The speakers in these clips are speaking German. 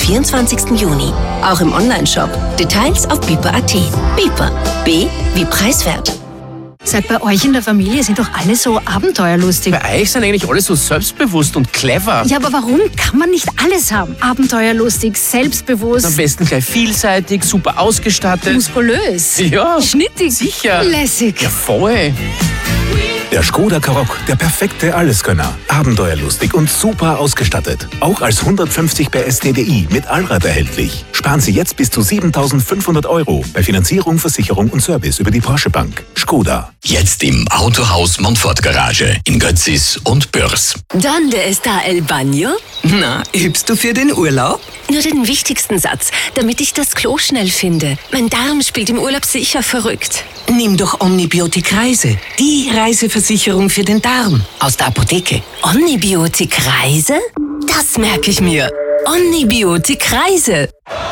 24. Juni. Auch im Onlineshop. Details auf Biper.at. Biper. B wie preiswert. Seit bei euch in der Familie sind doch alle so abenteuerlustig. Bei euch sind eigentlich alle so selbstbewusst und clever. Ja, aber warum kann man nicht alles haben? Abenteuerlustig, selbstbewusst. Am besten gleich vielseitig, super ausgestattet. Muskulös. Ja, Schnittig. sicher. Lässig. Ja, voll. Der Škoda Karoq, der perfekte Alleskönner. Abenteuerlustig und super ausgestattet. Auch als 150 PS TDI mit Allrad erhältlich. Sparen Sie jetzt bis zu 7.500 € bei Finanzierung, Versicherung und Service über die Porsche Bank. Škoda. Jetzt im Autohaus Montfort Garage in Götzis und Bürs. ¿Dónde está el baño? Na, übst du für den Urlaub? Nur den wichtigsten Satz, damit ich das Klo schnell finde. Mein Darm spielt im Urlaub sicher verrückt. Nimm doch Omnibiotik Reise. Die Reiseversicherung für den Darm. Aus der Apotheke. Omnibiotik Reise? Das merke ich mir. Omnibiotik Reise.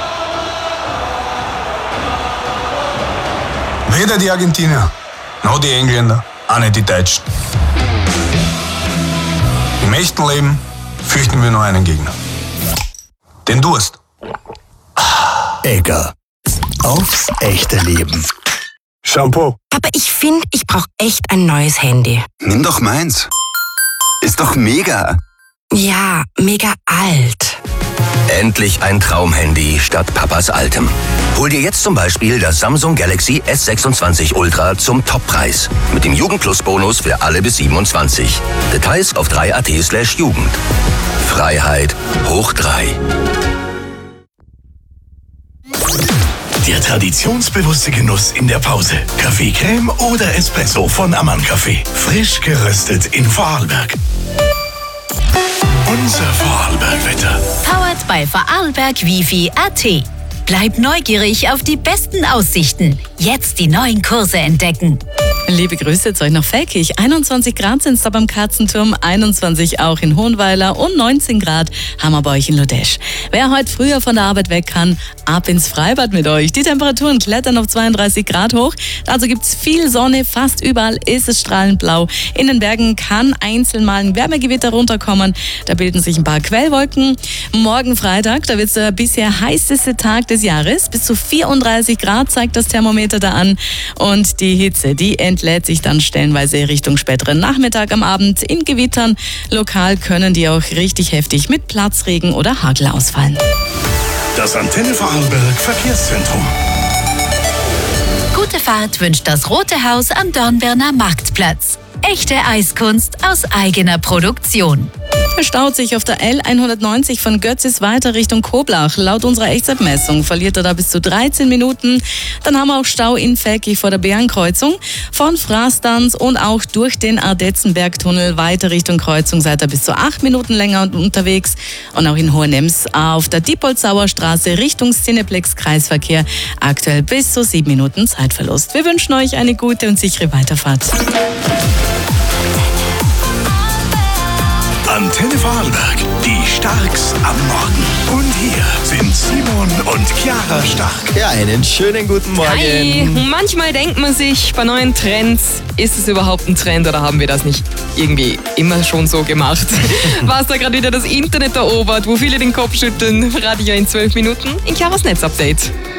Weder die Argentinier, noch die Engländer, auch nicht die Deutschen. Im echten Leben fürchten wir nur einen Gegner. Den Durst. Egger. Aufs echte Leben. Shampoo. Aber ich finde, ich brauche echt ein neues Handy. Nimm doch meins. Ist doch mega. Ja, mega alt. Endlich ein Traumhandy statt Papas altem. Hol dir jetzt zum Beispiel das Samsung Galaxy S26 Ultra zum Toppreis. Mit dem Jugendplus-Bonus für alle bis 27. Details auf 3.at/Jugend. Freiheit hoch 3. Der traditionsbewusste Genuss in der Pause. Kaffee-Creme oder Espresso von Ammann Kaffee. Frisch geröstet in Vorarlberg. Unser Vorarlberg-Wetter. Powered by Vorarlberg Wifi.at. Bleib neugierig auf die besten Aussichten. Jetzt die neuen Kurse entdecken. Liebe Grüße zu euch nach Feldkirch. 21 Grad sind es da beim Katzenturm, 21 auch in Hohenweiler und 19 Grad haben wir bei euch in Lodesch. Wer heute früher von der Arbeit weg kann, ab ins Freibad mit euch. Die Temperaturen klettern auf 32 Grad hoch. Dazu gibt es viel Sonne, fast überall ist es strahlend blau. In den Bergen kann einzeln mal ein Wärmegewitter runterkommen. Da bilden sich ein paar Quellwolken. Morgen Freitag, da wird es der bisher heißeste Tag des Jahres. Bis zu 34 Grad zeigt das Thermometer da an. Und die Hitze, die entlädt sich dann stellenweise Richtung späteren Nachmittag am Abend in Gewittern. Lokal können die auch richtig heftig mit Platzregen oder Hagel ausfallen. Das Antenne Vorarlberg Verkehrszentrum. Gute Fahrt wünscht das Rote Haus am Dornbirner Marktplatz. Echte Eiskunst aus eigener Produktion. Es staut sich auf der L190 von Götzis weiter Richtung Koblach. Laut unserer Echtzeitmessung verliert er da bis zu 13 Minuten. Dann haben wir auch Stau in Feldkirch vor der Bärenkreuzung. Von Frastanz und auch durch den Ardetzenbergtunnel weiter Richtung Kreuzung seid ihr bis zu 8 Minuten länger unterwegs. Und auch in Hohenems auf der Diepholzauer Straße Richtung Cineplex Kreisverkehr aktuell bis zu 7 Minuten Zeitverlust. Wir wünschen euch eine gute und sichere Weiterfahrt. Antenne Vorarlberg, die Starks am Morgen. Und hier sind Simon und Chiara Stark. Ja, einen schönen guten Morgen. Hi. Manchmal denkt man sich bei neuen Trends, ist es überhaupt ein Trend oder haben wir das nicht irgendwie immer schon so gemacht? Was da gerade wieder das Internet erobert, wo viele den Kopf schütteln, Radio in 12 Minuten in Chiaras Netzupdate.